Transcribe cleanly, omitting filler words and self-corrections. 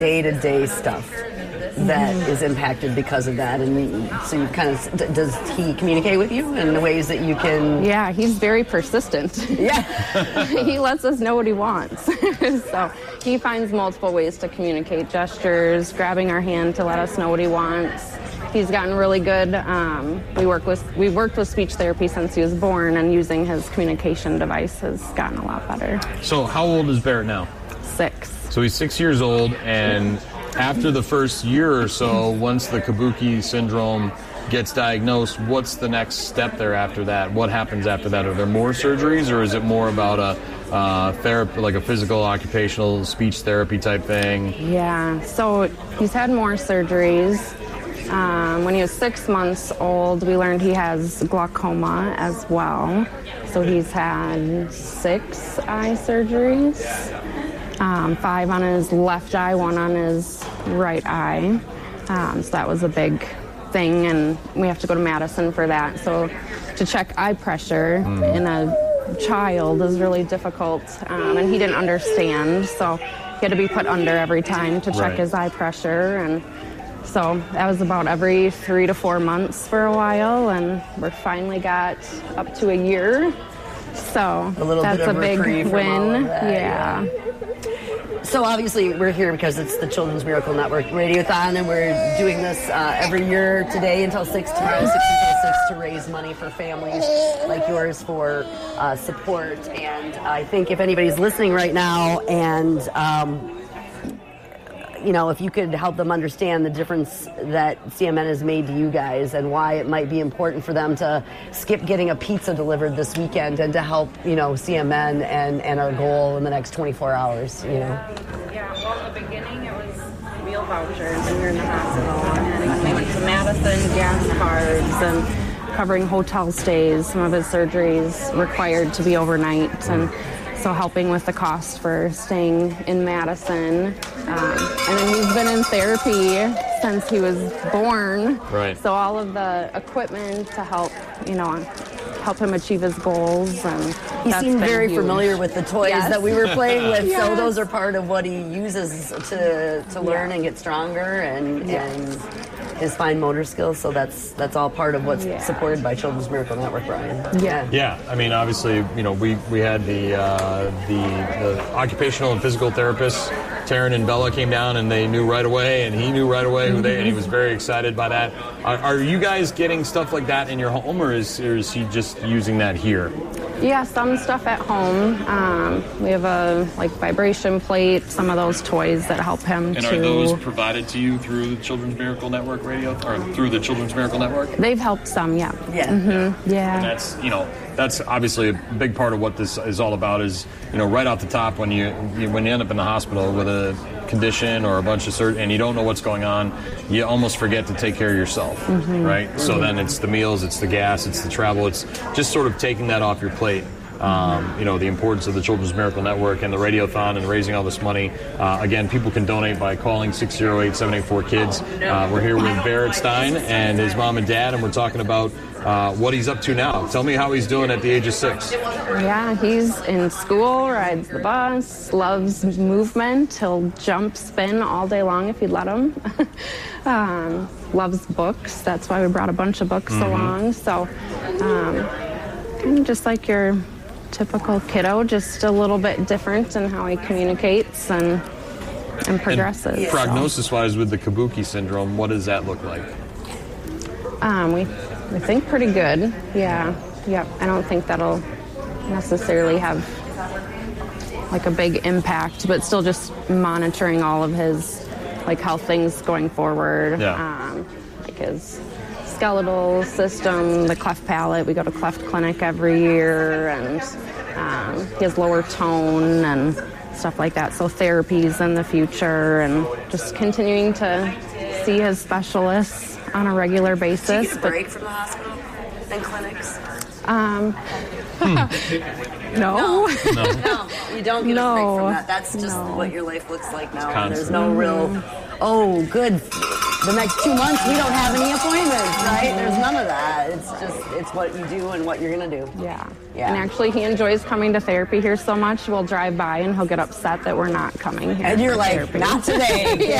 day-to-day stuff that is impacted because of that, and so you kind of, does he communicate with you in the ways that you can? Yeah, he's very persistent. Yeah. He lets us know what he wants. So he finds multiple ways to communicate: gestures, grabbing our hand to let us know what he wants. He's gotten really good. We've worked with speech therapy since he was born, and using his communication device has gotten a lot better. So how old is Barrett now? 6. So he's 6 years old, and after the first year or so, once the Kabuki syndrome gets diagnosed, what's the next step there after that? What happens after that? Are there more surgeries, or is it more about a therapy, like a physical, occupational, speech therapy type thing? Yeah, so he's had more surgeries. When he was 6 months old, we learned he has glaucoma as well. So he's had 6 eye surgeries. 5 on his left eye, 1 on his right eye. So that was a big thing, and we have to go to Madison for that. So to check eye pressure in a child is really difficult, and he didn't understand. So he had to be put under every time to check his eye pressure, and so that was about every 3 to 4 months for a while, and we finally got up to a year. So that's a big win. Yeah. So obviously we're here because it's the Children's Miracle Network Radiothon, and we're doing this every year, today until 6, tomorrow 6 until 6, to raise money for families like yours for support. And I think if anybody's listening right now, and if you could help them understand the difference that CMN has made to you guys, and why it might be important for them to skip getting a pizza delivered this weekend, and to help, CMN and our goal in the next 24 hours, Yeah, well, in the beginning it was meal vouchers when we were in the hospital, and we went to Madison, gas cards, and covering hotel stays. Some of his surgeries required to be overnight, and so helping with the cost for staying in Madison. And then he's been in therapy since he was born. Right. So all of the equipment to help, help him achieve his goals. And he seemed very familiar with the toys that we were playing with. Yes. So those are part of what he uses to learn and get stronger, and his fine motor skills. So that's all part of what's supported by Children's Miracle Network, Brian. Yeah. I mean, obviously, we had the occupational and physical therapists. Taryn and Bella came down, and they knew right away, and he knew right away and he was very excited by that. Are you guys getting stuff like that in your home, or is he just using that here? Yeah, some stuff at home. We have a vibration plate, some of those toys that help him. And are those provided to you through the Children's Miracle Network Radio, or through the Children's Miracle Network? They've helped some, yeah. Yeah. Mm-hmm. Yeah. And that's obviously a big part of what this is all about. Is right off the top, when you end up in the hospital with a condition or a bunch of and you don't know what's going on, you almost forget to take care of yourself, right? So then it's the meals, it's the gas, it's the travel, it's just sort of taking that off your plate. The importance of the Children's Miracle Network and the Radiothon and raising all this money. Again, people can donate by calling 608-784-KIDS. We're here with Barrett Stein and his mom and dad, and we're talking about what he's up to now. Tell me how he's doing at the age of 6. Yeah, he's in school, rides the bus, loves movement. He'll jump, spin all day long if you'd let him. Loves books. That's why we brought a bunch of books along. So kind of just like your typical kiddo, just a little bit different in how he communicates and progresses. And prognosis-wise, with the Kabuki syndrome, what does that look like? We think pretty good. Yeah. Yep. I don't think that'll necessarily have a big impact, but still just monitoring all of his health things going forward. Yeah. His skeletal system, the cleft palate. We go to cleft clinic every year, and he has lower tone and stuff like that. So therapies in the future, and just continuing to see his specialists on a regular basis. Do you get a break from the hospital and clinics? No. No, you don't get a break from that. That's just what your life looks like now. There's no real, good the next 2 months we don't have any appointments, right? There's none of that. It's what you do and what you're gonna do. Yeah. Yeah. And actually, he enjoys coming to therapy here so much, we'll drive by and he'll get upset that we're not coming here. And you're for like, therapy. not today.